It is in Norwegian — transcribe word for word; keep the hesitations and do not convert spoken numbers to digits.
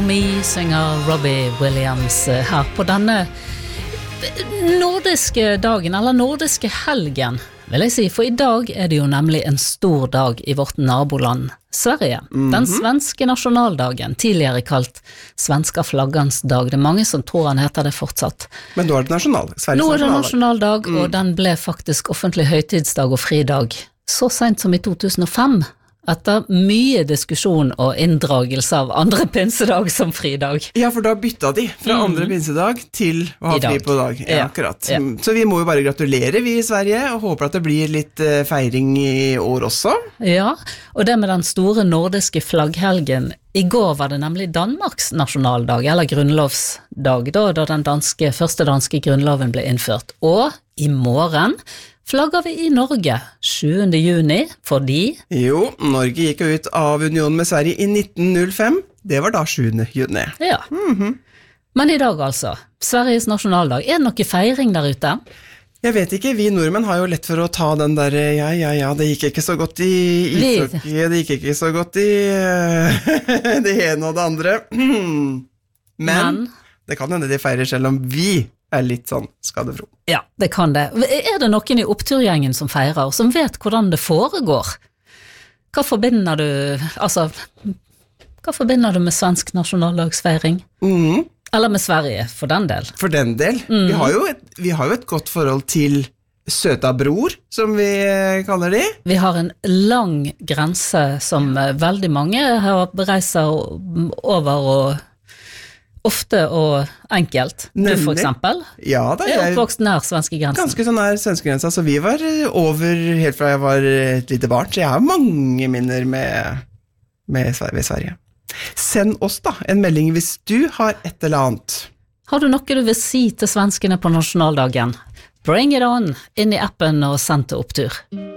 Me synger Robbie Williams her på denne nordiske dagen, eller nordiske helgen, vil jeg si, for i dag er det jo nemlig en stor dag i vårt naboland, Sverige. Mm-hmm. Den svenske nasjonaldagen, tidligere kalt svenska flaggans dag. Det er mange som tror han heter det fortsatt. Men nå er det nasjonal, Sveriges Nå er det nasjonaldag, mm. og den ble faktisk offentlig høytidsdag og fridag så sent som i to tusen og fem. Etter mye diskusjon og inndragelse av andre pinsedag som fridag. Ja, for da bytta de fra mm. andre pinsedag til å ha fri på dag. Ja, akkurat. Ja. Så vi må jo bare gratulere vi i Sverige, og håper at det blir litt uh, feiring i år også. Ja, og det med den store nordiske flagghelgen. I går var det nemlig Danmarks nasjonaldag, eller grunnlovsdag, da, da den danske, første danske grunnloven ble innført. Og i morgen flagger vi i Norge sjuende juni, fordi... Jo, Norge gikk ut av unionen med Sverige i nitten null fem. Det var da sjuende juni. Ja. Mm-hmm. Men i dag altså, Sveriges nasjonaldag. Er det noe feiring der ute? Jeg vet ikke, vi nordmenn har jo lett for å ta den der, ja, ja, ja, det gikk ikke så godt i ishockey, det gikk ikke så godt i det ene og det andre. Men, Men det kan hende de feirer selv om vi er litt sånn skadefro. Ja, det kan det. Er det noen i oppturgjengen som feirer, som vet hvordan det foregår? Hva forbinder du, altså, hva forbinder du med svensk nasjonaldagsfeiring? Mhm. Eller med Sverige, for den del. For den del. Mm. Vi, har jo et, vi har jo et godt forhold til søta bror, som vi kaller de. Vi har en lang grense som veldig mange har bereist seg over, og ofte og enkelt. Du for eksempel. Ja, da er jeg oppvokst nær svenske grensen. Ganske så nær svenske grensen, så vi var over helt fra jeg var et lite barn, så jeg har mange minner med, med Sverige. Send oss da en melding hvis du har et eller annet. Har du noe du vil si til svenskene på nasjonaldagen? Bring it on, inn i appen og send til Opptur.